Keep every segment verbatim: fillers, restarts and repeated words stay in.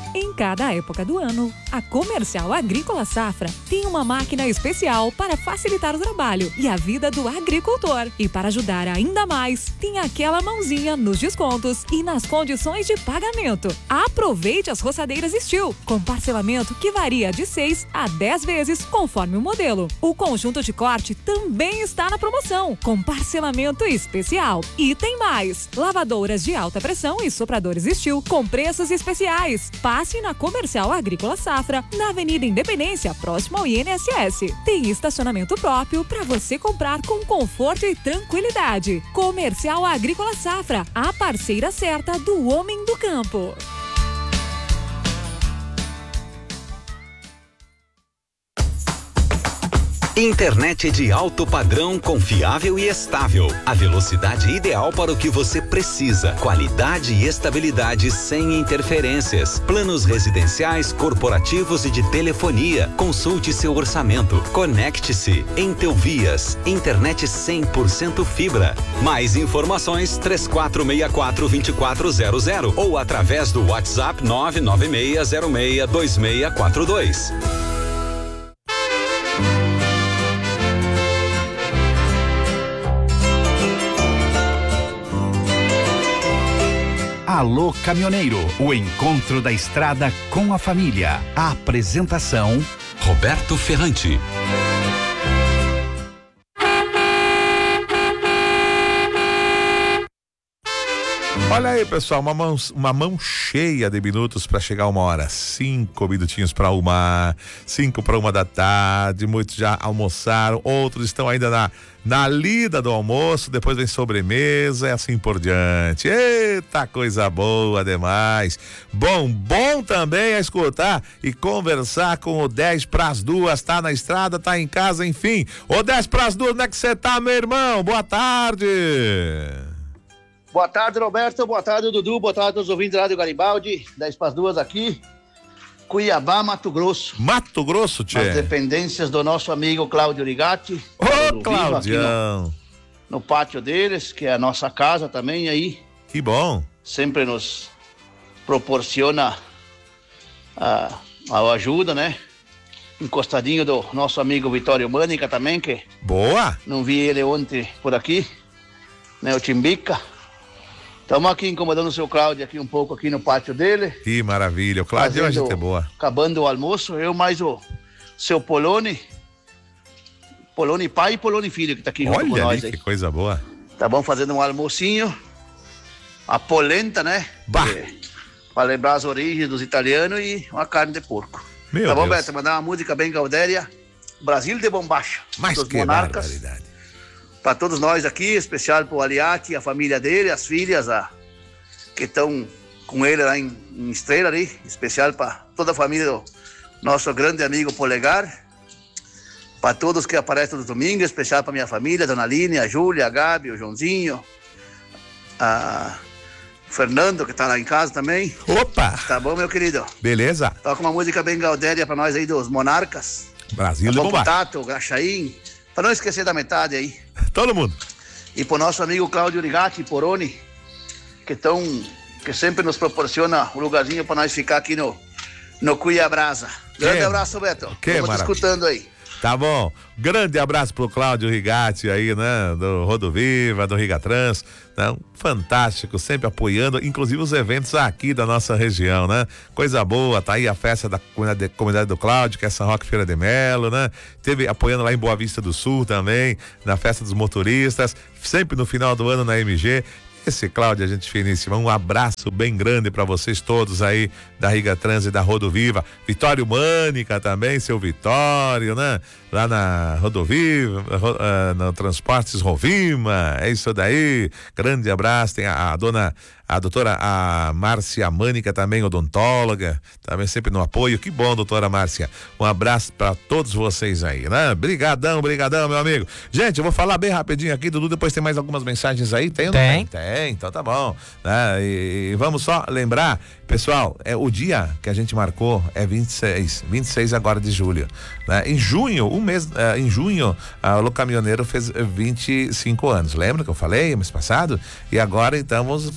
Em cada época do ano, a Comercial Agrícola Safra tem uma máquina especial para facilitar o trabalho e a vida do agricultor. E para ajudar ainda mais, tem aquela mãozinha nos descontos e nas condições de pagamento. Aproveite as roçadeiras Steel, com parcelamento que varia de seis a dez vezes conforme o modelo. O conjunto de corte também está na promoção, com parcelamento especial. E tem mais! Lavadoras de alta pressão e sopradores Steel com preços especiais. Passe na Comercial Agrícola Safra, na Avenida Independência, próximo ao I N S S. Tem estacionamento próprio para você comprar com conforto e tranquilidade. Comercial Agrícola Safra, a parceira certa do homem do campo. Internet de alto padrão, confiável e estável. A velocidade ideal para o que você precisa. Qualidade e estabilidade sem interferências. Planos residenciais, corporativos e de telefonia. Consulte seu orçamento. Conecte-se. Entelvias. Internet cem por cento fibra. Mais informações três quatro seis quatro, dois quatro zero zero ou através do WhatsApp nove nove seis zero seis dois seis quatro dois. Alô Caminhoneiro, o encontro da estrada com a família. A apresentação: Roberto Ferrante. Olha aí, pessoal, uma mão, uma mão cheia de minutos para chegar uma hora. Cinco minutinhos para uma, cinco para uma da tarde. Muitos já almoçaram, outros estão ainda na, na lida do almoço. Depois vem sobremesa e assim por diante. Eita, coisa boa demais. Bom, bom também é escutar e conversar com o dez para as duas. Tá na estrada, tá em casa, enfim. Ô dez para as duas, onde é que você tá, meu irmão? Boa tarde. Boa tarde, Roberto. Boa tarde, Dudu. Boa tarde aos ouvintes da Rádio Garibaldi. dez para as duas aqui. Cuiabá, Mato Grosso. Mato Grosso, tchê. As dependências do nosso amigo Cláudio Rigatti. Ô, Claudião. No, no pátio deles, que é a nossa casa também aí. Que bom. Sempre nos proporciona a, a ajuda, né? Encostadinho do nosso amigo Vitório Mânica também, que... Boa. Não vi ele ontem por aqui, né? O Timbica. Estamos aqui incomodando o seu Cláudio aqui um pouco aqui no pátio dele. Que maravilha, o Cláudio a gente é boa. Acabando o almoço, eu mais o seu Poloni, Poloni pai e Poloni filho que tá aqui junto Olha com nós ali, aí. que coisa boa. Tá bom, fazendo um almocinho, a polenta, né? Bah. Para lembrar as origens dos italianos e uma carne de porco. Meu tá bom, Deus. Beto? Mandar uma música bem gaudéria, Brasil de Bombacha. Mas dos que Monarcas. barbaridade. Para todos nós aqui, especial pro Aliati, a família dele, as filhas, a, que estão com ele lá em, em Estrela ali, especial para toda a família do nosso grande amigo Polegar, para todos que aparecem no domingo, especial para minha família, Dona Aline, a Júlia, a Gabi, o Joãozinho, a Fernando, que tá lá em casa também. Opa! Tá bom, meu querido? Beleza. Toca uma música bem gaudéria para nós aí dos Monarcas. Brasil tá de bom, Bombacha. Tato, Graxaim, para não esquecer da metade aí. Todo mundo. E pro nosso amigo Cláudio Rigatti e Poroni, que estão, que sempre nos proporciona um lugarzinho para nós ficar aqui no, no Cuiabrasa. Grande Que- abraço, Beto. que Estamos maravilha. escutando aí. Tá bom. Grande abraço pro Cláudio Rigatti aí, né? Do Rodoviva, do Rigatrans. Né? Fantástico, sempre apoiando, inclusive os eventos aqui da nossa região, né? Coisa boa, tá aí a festa da comunidade, comunidade do Cláudio, que é São Roque Feira de Melo, né? Teve apoiando lá em Boa Vista do Sul também, na festa dos motoristas, sempre no final do ano na M G. Esse Cláudio, a gente finíssima, um abraço bem grande para vocês todos aí da Riga Trans e da Rodoviva. Vitório Mânica também, seu Vitório, né? Lá na Rodoviva, ro, uh, no Transportes Rovima, é isso daí. Grande abraço, tem a, a dona, a doutora a Márcia Mânica também, odontóloga, também sempre no apoio. Que bom, doutora Márcia. Um abraço para todos vocês aí, né? Brigadão, brigadão, meu amigo. Gente, eu vou falar bem rapidinho aqui, Dudu, depois tem mais algumas mensagens aí, tem ou não Tem. tem? Tem, então tá bom. Né? E, e vamos só lembrar, pessoal, é o dia que a gente marcou é vinte e seis, vinte e seis agora de julho, né? Em junho, um mês, uh, em junho, uh, o Lô Caminhoneiro fez vinte e cinco anos, lembra que eu falei mês passado? E agora então vamos fazer um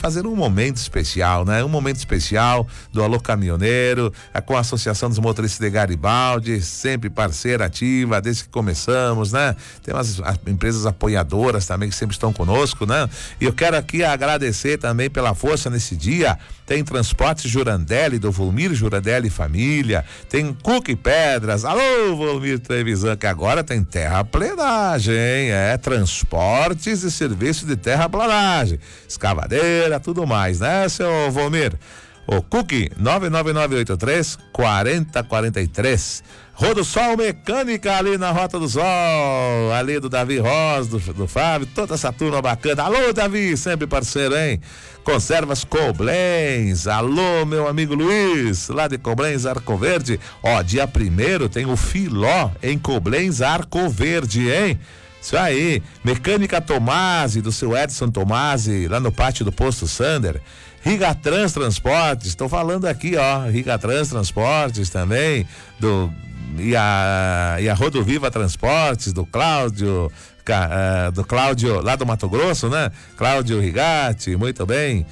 momento especial, né? Um momento especial do Alô Caminhoneiro, com a Associação dos Motoristas de Garibaldi, sempre parceira ativa desde que começamos, né? Tem umas empresas apoiadoras também que sempre estão conosco, né? E eu quero aqui agradecer também pela força nesse dia. Tem Transportes Jurandelli, do Volmir Jurandelli Família, tem Cuca e Pedras, alô Volmir Trevisan, que agora tem terraplenagem, hein? É, transportes e serviço de terraplanagem, escavadeira, tudo mais, né, seu Volmir? O Cuque, nove nove nove oito três, quatro zero quatro três. Rodo Sol Mecânica ali na Rota do Sol, ali do Davi Rosa, do, do Fábio, toda essa turma bacana. Alô, Davi, sempre parceiro, hein? Conservas Coblens, alô, meu amigo Luiz, lá de Coblens, Arco Verde. Ó, dia primeiro tem o Filó em Coblens, Arco Verde, hein? Isso aí, Mecânica Tomasi, do seu Edson Tomasi, lá no pátio do Posto Sander. Rigatrans Transportes, estou falando aqui, ó, Rigatrans Transportes também, do, e a, e a Rodoviva Transportes, do Cláudio, uh, do Cláudio, lá do Mato Grosso, né? Cláudio Rigatti, muito bem.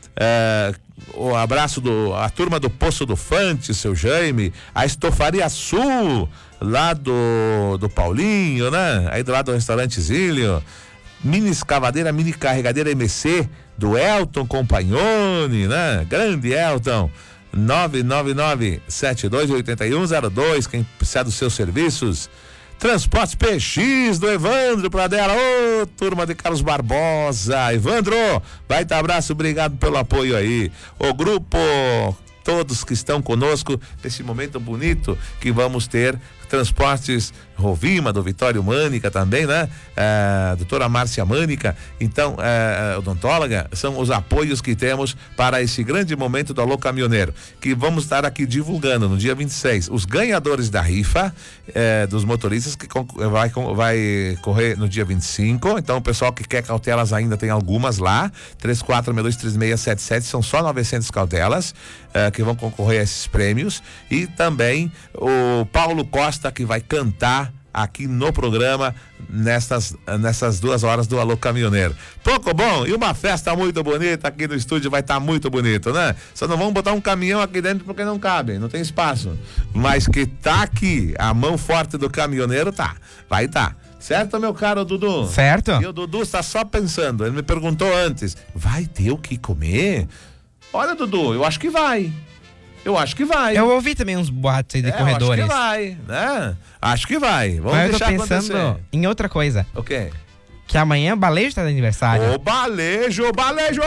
Uh, o abraço do, a turma do Poço do Fante, seu Jaime, a Estofaria Sul, lá do, do Paulinho, né? Aí do lado do restaurante Zílio. Mini escavadeira, mini carregadeira M C do Elton Compagnoni, né? Grande Elton. nove nove nove, sete dois oito um zero dois, quem precisar dos seus serviços. Transportes P X do Evandro Pradella, ô turma de Carlos Barbosa. Evandro, baita abraço, obrigado pelo apoio aí. O grupo, todos que estão conosco nesse momento bonito que vamos ter. Transportes Rovima, do Vitório Mânica também, né? É, doutora Márcia Mânica, então, é, odontóloga, são os apoios que temos para esse grande momento do Alô Caminhoneiro, que vamos estar aqui divulgando no dia vinte e seis, os ganhadores da rifa, é, dos motoristas que vai, vai correr no dia vinte e cinco, então o pessoal que quer cautelas ainda tem algumas lá, três quatro seis dois três seis sete sete, são só novecentas cautelas, é, que vão concorrer a esses prêmios, e também o Paulo Costa, que vai cantar aqui no programa nessas, nessas duas horas do Alô Caminhoneiro. Pouco bom, e uma festa muito bonita aqui no estúdio, vai estar tá muito bonito, né? Só não vamos botar um caminhão aqui dentro porque não cabe, não tem espaço, mas que tá aqui, a mão forte do caminhoneiro tá, vai tá. Certo, meu caro Dudu? Certo. E o Dudu está só pensando, ele me perguntou antes, vai ter o que comer? Olha, Dudu, eu acho que vai. Eu acho que vai. Eu ouvi também uns boatos aí de é, corredores. Acho que vai, né? Acho que vai. Vamos Mas deixar eu tô pensando acontecer. em outra coisa. O quê? Que amanhã o Balejo tá de aniversário. Ô, Balejo, Balejo!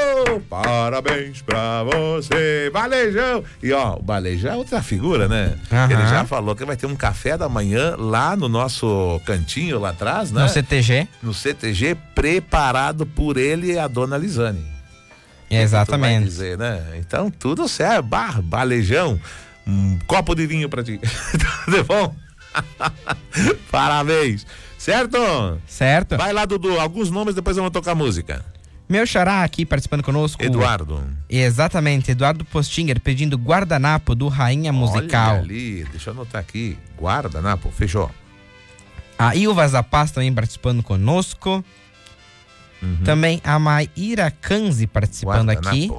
Parabéns pra você, Balejão! E ó, o Balejo é outra figura, né? Aham. Ele já falou que vai ter um café da manhã lá no nosso cantinho lá atrás, né? No C T G. No C T G, preparado por ele e a dona Lisane. Exatamente. Vai dizer, né? Então, tudo certo. Bah, Balejão, um copo de vinho pra ti. Tudo bom? Parabéns. Certo? Certo. Vai lá, Dudu. Alguns nomes, depois eu vou tocar música. Meu xará aqui participando conosco. Eduardo. Exatamente, Eduardo Postinger pedindo Guardanapo do Rainha Musical. Olha ali, deixa eu anotar aqui. Guardanapo, fechou. A Ilva Zapaz também participando conosco. Uhum. Também a Maíra Kanzi participando Guardanapo. aqui.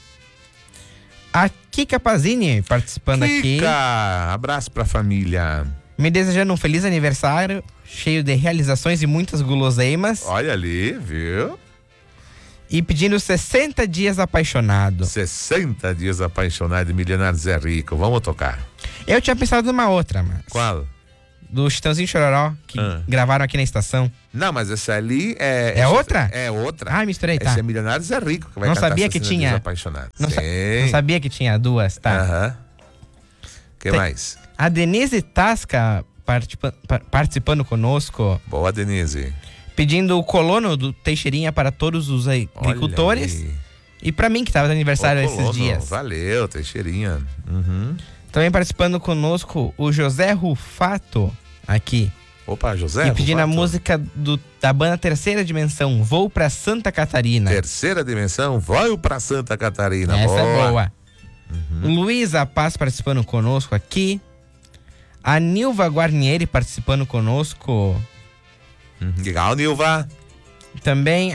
A Kika Pazini participando Kika, aqui. abraço pra família. Me desejando um feliz aniversário, cheio de realizações e muitas guloseimas. Olha ali, viu? E pedindo sessenta dias apaixonado. sessenta dias apaixonado de Milionário Zé Rico. Vamos tocar. Eu tinha pensado numa outra, mas... Qual? Do Chitãozinho Chororó, que Ah. gravaram aqui na estação. Não, mas essa ali é... É outra? É outra. Ai, misturei, tá. Esse é Milionário Zé Rico que vai Não cantar sabia que sessenta tinha- dias apaixonado. Não, sa- Sim. não sabia que tinha duas, tá? Aham. Que Tem- mais? A Denise Tasca participa- pa- participando conosco, Boa, Denise. pedindo o colono do Teixeirinha para todos os agricultores. Olha ali. E para mim, que estava de aniversário Ô, esses colono, dias. Valeu, Teixeirinha. Uhum. Também participando conosco o José Rufato aqui. Opa, José. e pedindo a Rufato. música do, da banda Terceira Dimensão, Vou pra Santa Catarina. Terceira dimensão, vai pra Santa Catarina. Essa boa. é boa. O Luiz Paz participando conosco aqui. A Nilva Guarnieri participando conosco. Uhum. Legal, Nilva. Também a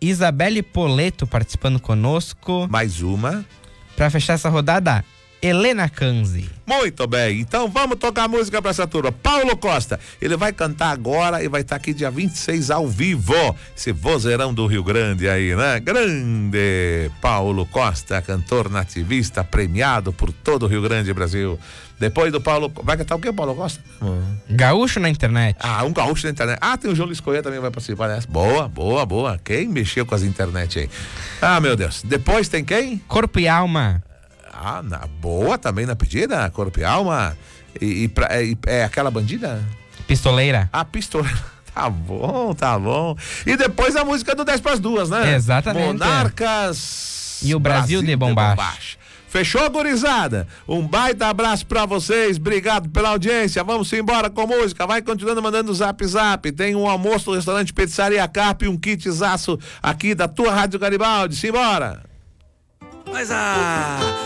Isabelle Poleto participando conosco. Mais uma. Pra fechar essa rodada, Helena Kanzi. Muito bem, então vamos tocar música pra essa turma. Paulo Costa, ele vai cantar agora e vai estar aqui dia vinte e seis ao vivo. Esse vozeirão do Rio Grande aí, né? Grande Paulo Costa, cantor nativista, premiado por todo o Rio Grande, Brasil. Depois do Paulo, vai cantar o que, Paulo Costa? Gaúcho na internet. Ah, um gaúcho na internet. Ah, tem o João Luiz Corrêa também vai participar dessa. Boa, boa, boa. Quem mexeu com as internet aí? Ah, meu Deus. Depois tem quem? Corpo e Alma. Ah, na, boa também na pedida, Corpo e Alma. E, e, pra, e é aquela bandida? Pistoleira. A pistoleira. Tá bom, tá bom. E depois a música do dez para as duas, né? Exatamente. Monarcas. E o Brasil, Brasil de Bombacha. Fechou, gurizada? Um baita abraço pra vocês. Obrigado pela audiência. Vamos embora com música. Vai continuando mandando zap zap. Tem um almoço do restaurante Pizzaria Carpe, um kitzaço aqui da tua Rádio Garibaldi. Simbora! Mas a